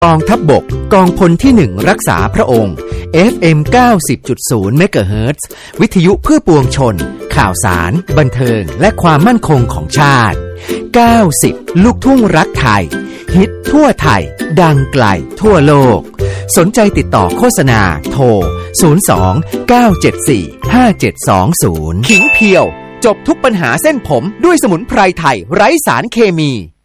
กองทัพบกกองพลที่1รักษาพระองค์ FM 90.0 เมกะเฮิรตซ์วิทยุเพื่อปวงชนข่าวสารบันเทิงและความมั่นคงของชาติ90ลูกทุ่งรักไทยฮิตทั่วไทยดังไกลทั่วโลกสนใจติดต่อโฆษณาโทร02-974-5720ขิงเพียวจบทุกปัญหาเส้นผมด้วยสมุนไพรไทยไร้สารเคมี